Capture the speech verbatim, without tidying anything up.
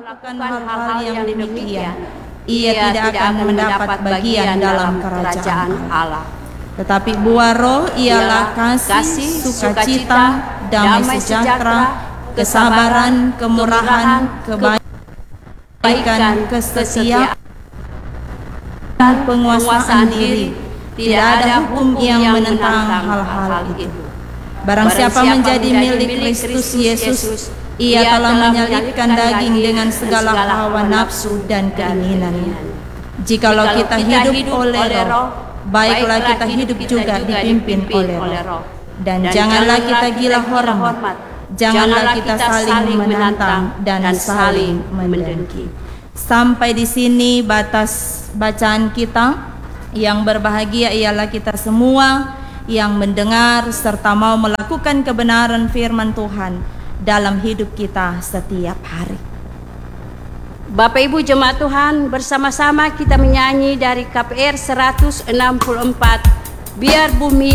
melakukan hal-hal yang demikian, ia tidak akan mendapat bagian dalam kerajaan Allah. Tetapi buah roh ialah kasih, sukacita, damai sejahtera, kesabaran, kemurahan, kebaikan, kesetiaan, penguasaan diri. Tidak ada hukum yang menentang hal-hal itu. Barang siapa menjadi milik Kristus Yesus, ia telah menyalibkan daging dengan segala hawa nafsu dan keinginannya. Jikalau kita hidup oleh roh, baiklah kita hidup juga dipimpin oleh roh. Dan janganlah kita gila hormat, janganlah kita saling menantang dan saling mendengki. Sampai di sini batas bacaan kita. Yang berbahagia ialah kita semua yang mendengar serta mau melakukan kebenaran firman Tuhan dalam hidup kita setiap hari. Bapak Ibu Jemaat Tuhan, bersama-sama kita menyanyi dari K P R seratus enam puluh empat, Biar Bumi